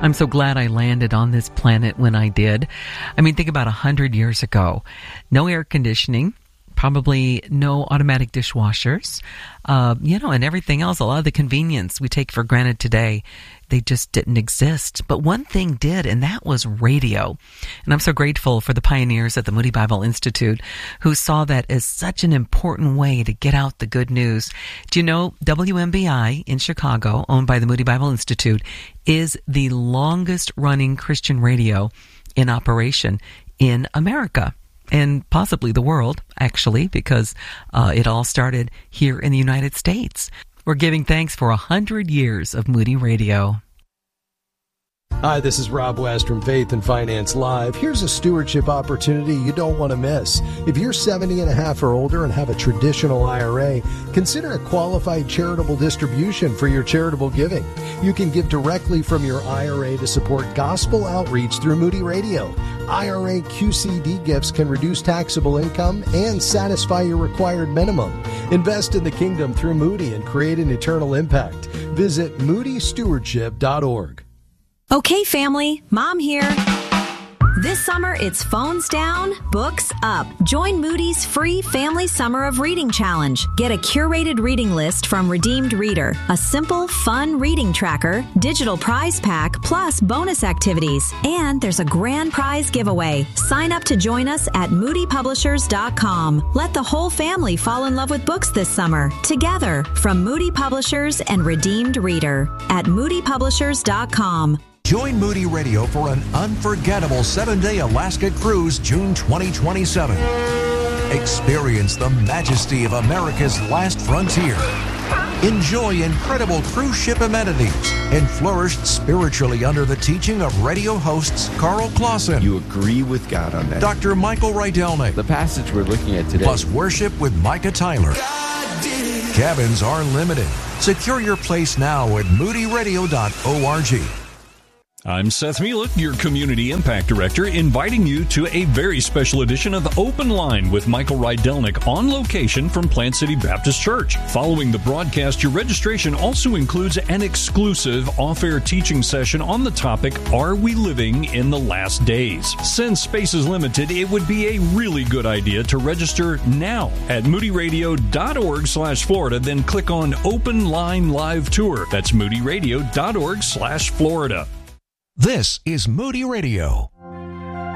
I'm so glad I landed on this planet when I did. I mean, think about 100 years ago. No air conditioning, probably no automatic dishwashers, and everything else. A lot of the convenience we take for granted today, they just didn't exist. But one thing did, and that was radio. And I'm so grateful for the pioneers at the Moody Bible Institute who saw that as such an important way to get out the good news. Do you know WMBI in Chicago, owned by the Moody Bible Institute, is the longest running Christian radio in operation in America? And possibly the world, actually, because it all started here in the United States. We're giving thanks for 100 years of Moody Radio. Hi, this is Rob West from Faith and Finance Live. Here's a stewardship opportunity you don't want to miss. If you're 70 and a half or older and have a traditional IRA, consider a qualified charitable distribution for your charitable giving. You can give directly from your IRA to support gospel outreach through Moody Radio. IRA QCD gifts can reduce taxable income and satisfy your required minimum. Invest in the kingdom through Moody and create an eternal impact. Visit moodystewardship.org. Okay, family, Mom here. This summer, it's phones down, books up. Join Moody's free Family Summer of Reading Challenge. Get a curated reading list from Redeemed Reader, a simple, fun reading tracker, digital prize pack, plus bonus activities. And there's a grand prize giveaway. Sign up to join us at moodypublishers.com. Let the whole family fall in love with books this summer. Together, from Moody Publishers and Redeemed Reader at moodypublishers.com. Join Moody Radio for an unforgettable 7-day Alaska cruise, June 2027. Experience the majesty of America's last frontier. Enjoy incredible cruise ship amenities and flourish spiritually under the teaching of radio hosts Carl Clausen. You agree with God on that. Dr. Michael Rydelnik. The passage we're looking at today. Plus worship with Micah Tyler. Cabins are limited. Secure your place now at moodyradio.org. I'm Seth Mielek, your Community Impact Director, inviting you to a very special edition of Open Line with Michael Rydelnik on location from Plant City Baptist Church. Following the broadcast, your registration also includes an exclusive off-air teaching session on the topic, Are We Living in the Last Days? Since space is limited, it would be a really good idea to register now at moodyradio.org/Florida, then click on Open Line Live Tour. That's moodyradio.org/Florida. This is Moody Radio.